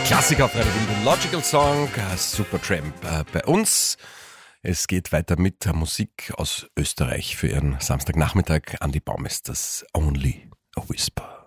Klassiker auf Radio Wind, Logical Song, Supertramp bei uns. Es geht weiter mit Musik aus Österreich für Ihren Samstagnachmittag. Andi Baumesters Only a Whisper.